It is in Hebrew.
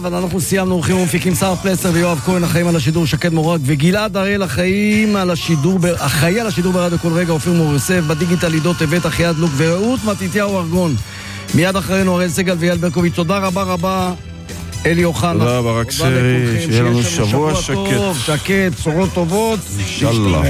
ואנחנו סיימנו אורחים ומפיקים שר פלסטר ויואב כהן החיים על השידור, שקד מורג וגלעד הראל החיים על השידור החיים על השידור ברדיו כל רגע, אופיר מור יוסף בדיגיטל, עידו טבת, אחיעד לוק ורעות מתתיהו ארגון. מיד אחרינו הראל סגל ויאל ברקוביץ'. תודה רבה רבה אלי אוחנה. תודה רבה, רק שיהיה לנו שבוע שקט, שקט, בשורות טובות, אינשאללה.